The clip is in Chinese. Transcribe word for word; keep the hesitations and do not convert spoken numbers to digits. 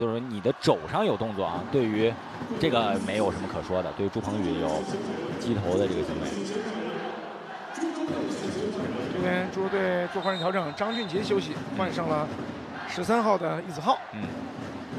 就是你的肘上有动作啊，对于这个没有什么可说的。对于朱鹏宇有击头的这个行为， 这边中国队做换人调整，张俊杰休息，换上了十三号的易子浩。 嗯。